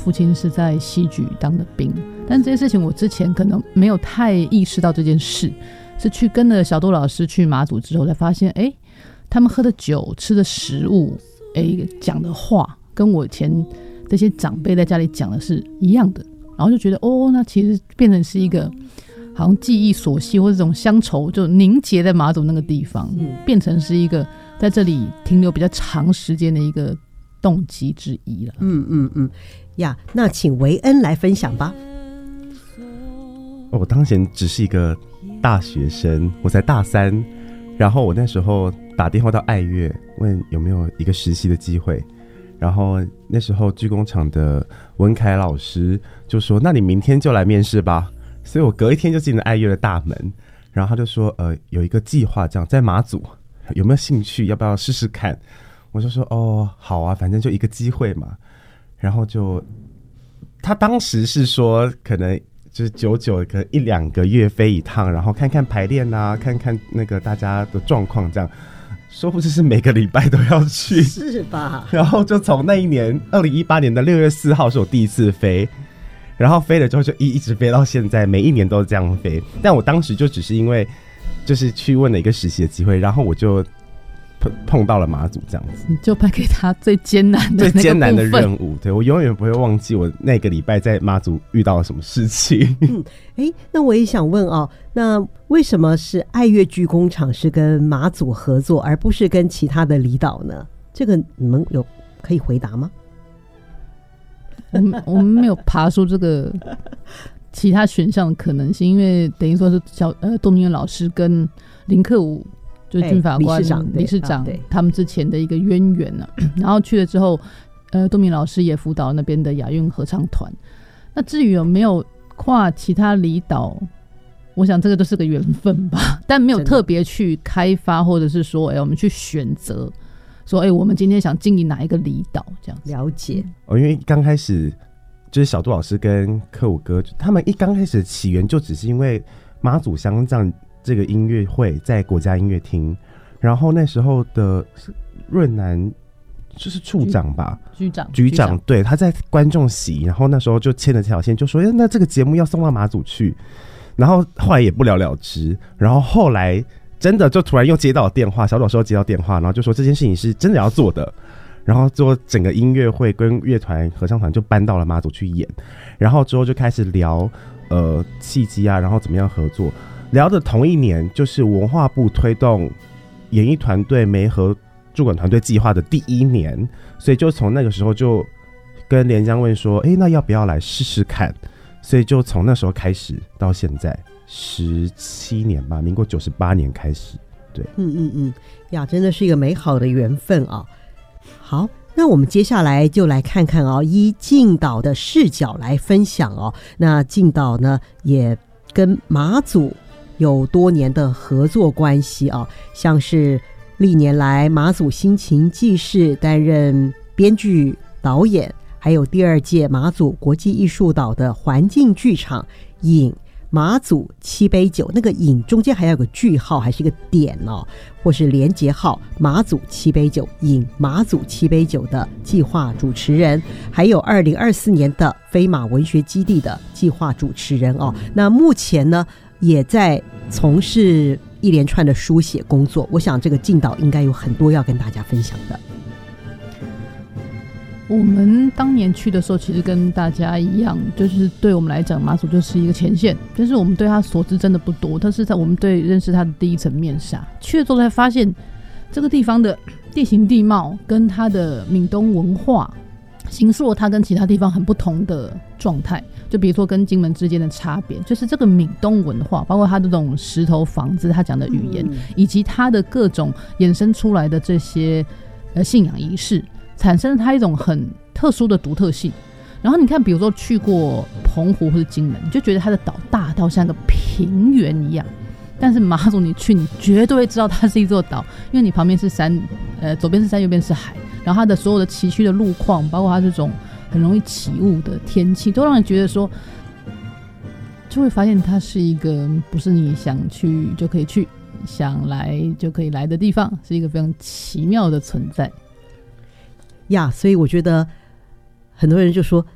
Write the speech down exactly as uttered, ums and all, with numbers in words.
父亲是在西局当的兵，但这件事情我之前可能没有太意识到这件事，是去跟了小杜老师去马祖之后才发现，哎，他们喝的酒、吃的食物，哎，讲的话跟我以前这些长辈在家里讲的是一样的，然后就觉得哦，那其实变成是一个好像记忆所系或者这种乡愁就凝结在马祖那个地方，嗯、变成是一个在这里停留比较长时间的一个动机之一了。 嗯嗯嗯，呀，那请维恩来分享吧。 我当前只是一个大学生，我才大三，然后我那时候打电话到爱乐问有没有一个实习的机会，然后那时候剧工厂的文凯老师就说那你明天就来面试吧，所以我隔一天就进了爱乐的大门，然后他就说呃有一个计划这样在马祖，有没有兴趣，要不要试试看？我就说哦好啊，反正就一个机会嘛。然后就他当时是说可能就是久久可能一两个月飞一趟，然后看看排练啊，看看那个大家的状况这样，说不定是每个礼拜都要去， 是吧？ 然后就从那一年二零一八年的六月四号是我第一次飞，然后飞了之后就一一直飞到现在，每一年都这样飞。但我当时就只是因为就是去问了一个实习的机会，然后我就碰到了马祖这样子， 你就派给他最艰难的那个部分， 最艰难的任务。对，我永远不会忘记我那个礼拜在马祖遇到了什么事情。 嗯，哎，那我也想问哦，那为什么是爱乐剧工厂是跟马祖合作，而不是跟其他的离岛呢？这个你们有可以回答吗？ 我们我们没有爬出这个其他选项的可能性，因为等于说是小呃杜明远老师跟林克武。就是军法官、欸、理事长、啊、他们之前的一个渊源呢、啊，然后去了之后，呃，杜明老师也辅导那边的亚运合唱团。那至于有没有跨其他离岛，我想这个就是个缘分吧，但没有特别去开发，或者是说，哎、欸，我们去选择，说，哎、欸，我们今天想经营哪一个离岛这样子。 了解哦，因为刚开始就是小杜老师跟克武哥，他们一刚开始的起源就只是因为马祖乡这样。这个音乐会在国家音乐厅，然后那时候的润南就是处长吧， 局长， 局长，对，他在观众席，然后那时候就牵了这条线，就说，哎，那这个节目要送到马祖去，然后后来也不了了之，然后后来真的就突然又接到电话，小老师又接到电话，然后就说这件事情是真的要做的，然后之后整个音乐会跟乐团合唱团就搬到了马祖去演，然后之后就开始聊呃契机啊，然后怎么样合作。聊的同一年，就是文化部推动演艺团队媒合驻馆团队计划的第一年，所以就从那个时候就跟连江问说，哎，那要不要来试试看？所以就从那时候开始到现在十七年吧，民国九十八年开始。对， 嗯嗯嗯，呀，真的是一个美好的缘分啊。好，那我们接下来就来看看哦，以敬岛的视角来分享哦。那敬岛呢，也跟马祖有多年的合作关系啊，像是历年来马祖心情记事担任编剧导演，还有第二届马祖国际艺术岛的环境剧场引马祖七杯酒，那个引中间还有个句号还是一个点哦，或是连结号，马祖七杯酒引马祖七杯酒的计划主持人，还有二零二四年的飞马文学基地的计划主持人哦。那目前呢也在从事一连串的书写工作，我想这个敬岛应该有很多要跟大家分享的。 我们当年去的时候其实跟大家一样，就是对我们来讲马祖就是一个前线，但是我们对他所知真的不多，但是在我们对认识他的第一层面纱，去了之后才发现这个地方的地形地貌跟它的闽东文化形塑了它跟其他地方很不同的状态，就比如说跟金门之间的差别，就是这个闽东文化，包括它这种石头房子，它讲的语言、嗯、以及它的各种衍生出来的这些、呃、信仰仪式，产生了它一种很特殊的独特性。然后你看比如说去过澎湖或者金门，你就觉得它的岛大到像个平原一样，但是马祖你去你绝对会知道它是一座岛，因为你旁边是山，呃，左边是山右边是海，然后它的所有的崎岖的路况，包括它这种很容易起雾的天气，都让人觉得说，就会发现它是一个不是你想去就可以去，想来就可以来的地方，是一个非常奇妙的存在呀。所以我觉得很多人就说